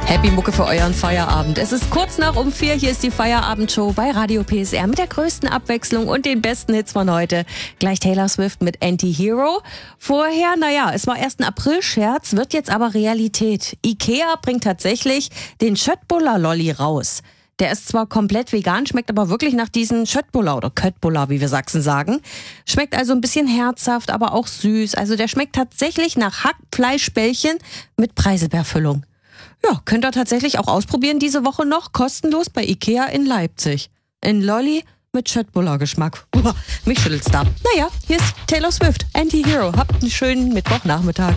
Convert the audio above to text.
Happy Mucke für euren Feierabend. Es ist kurz nach um 4, hier ist die Feierabendshow bei Radio PSR mit der größten Abwechslung und den besten Hits von heute. Gleich Taylor Swift mit Anti-Hero. Vorher, es war erst ein April-Scherz, wird jetzt aber Realität. Ikea bringt tatsächlich den Schöttbullar-Lolli raus. Der ist zwar komplett vegan, schmeckt aber wirklich nach diesen Schöttbullar oder Köttbullar, wie wir Sachsen sagen. Schmeckt also ein bisschen herzhaft, aber auch süß. Also der schmeckt tatsächlich nach Hackfleischbällchen mit Preiselbeerfüllung. Ja, könnt ihr tatsächlich auch ausprobieren diese Woche noch, kostenlos bei Ikea in Leipzig. Ein Lolli mit Schöttbullar-Geschmack. Mich schüttelt's da. Hier ist Taylor Swift, Anti-Hero. Habt einen schönen Mittwochnachmittag.